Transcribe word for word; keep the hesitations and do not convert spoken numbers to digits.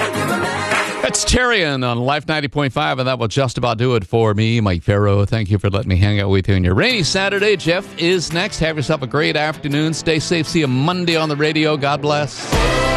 That's Tyrion on Life ninety point five, and that will just about do it for me, Mike Farrow. Thank you for letting me hang out with you on your rainy Saturday. Jeff is next. Have yourself a great afternoon. Stay safe. See you Monday on the radio. God bless.